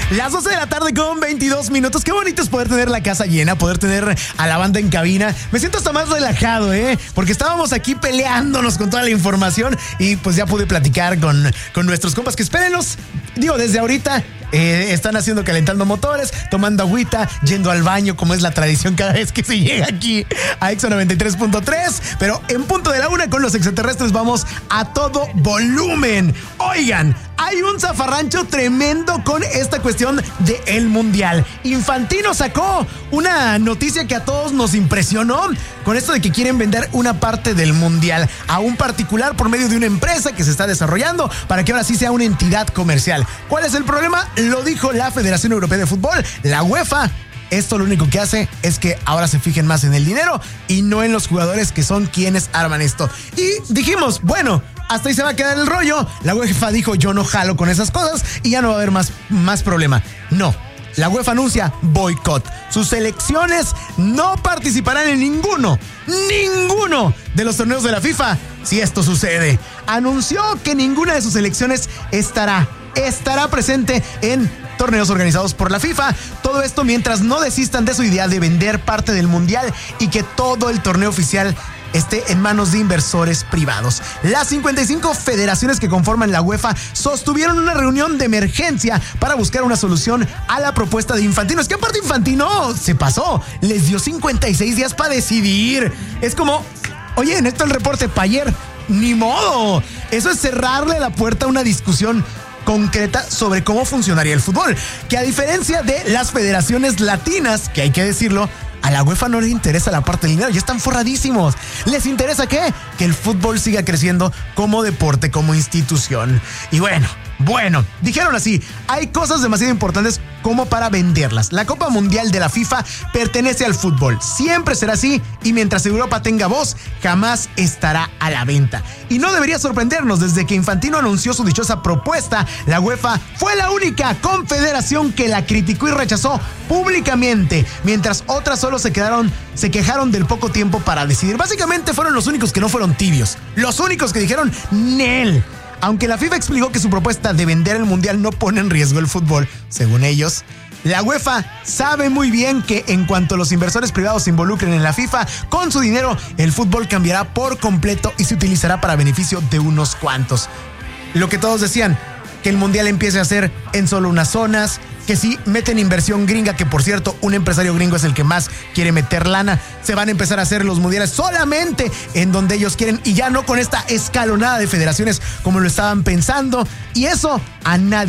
Las 12 de la tarde con 22 minutos. Qué bonito es poder tener la casa llena, poder tener a la banda en cabina. Me siento hasta más relajado, porque estábamos aquí peleándonos con toda la información y pues ya pude platicar con nuestros compas que espérenlos. Digo, desde ahorita están calentando motores, tomando agüita, yendo al baño, como es la tradición cada vez que se llega aquí a EXA 93.3. Pero en punto de la 1 con los extraterrestres vamos a todo volumen. Oigan, hay un zafarrancho tremendo con esta cuestión del Mundial. Infantino sacó una noticia que a todos nos impresionó con esto de que quieren vender una parte del Mundial a un particular por medio de una empresa que se está desarrollando para que ahora sí sea una entidad comercial. ¿Cuál es el problema? Lo dijo la Federación Europea de Fútbol, la UEFA. Esto lo único que hace es que ahora se fijen más en el dinero y no en los jugadores que son quienes arman esto. Y dijimos, bueno, hasta ahí se va a quedar el rollo. La UEFA dijo, yo no jalo con esas cosas y ya no va a haber más problema. No, la UEFA anuncia boicot. Sus selecciones no participarán en ninguno de los torneos de la FIFA si esto sucede. Anunció que ninguna de sus selecciones estará presente en torneos organizados por la FIFA. Todo esto mientras no desistan de su idea de vender parte del Mundial y que todo el torneo oficial esté en manos de inversores privados. Las 55 federaciones que conforman la UEFA sostuvieron una reunión de emergencia para buscar una solución a la propuesta de Infantino. Es que aparte Infantino se pasó, les dio 56 días para decidir. Es como, oye, en esto el reporte para ayer, ni modo. Eso es cerrarle la puerta a una discusión concreta sobre cómo funcionaría el fútbol, que a diferencia de las federaciones latinas, que hay que decirlo, a la UEFA no les interesa la parte del dinero, ya están forradísimos. ¿Les interesa qué? Que el fútbol siga creciendo como deporte, como institución. Y bueno, dijeron así, hay cosas demasiado importantes como para venderlas. La Copa Mundial de la FIFA pertenece al fútbol, siempre será así, y mientras Europa tenga voz, jamás estará a la venta. Y no debería sorprendernos, desde que Infantino anunció su dichosa propuesta, la UEFA fue la única confederación que la criticó y rechazó públicamente, mientras otras solo se quejaron del poco tiempo para decidir. Básicamente fueron los únicos que no fueron tibios, los únicos que dijeron ¡nel! Aunque la FIFA explicó que su propuesta de vender el Mundial no pone en riesgo el fútbol, según ellos, la UEFA sabe muy bien que en cuanto los inversores privados se involucren en la FIFA, con su dinero el fútbol cambiará por completo y se utilizará para beneficio de unos cuantos. Lo que todos decían, que el Mundial empiece a ser en solo unas zonas, que si meten inversión gringa, que por cierto, un empresario gringo es el que más quiere meter lana, se van a empezar a hacer los mundiales solamente en donde ellos quieren y ya no con esta escalonada de federaciones como lo estaban pensando, y eso a nadie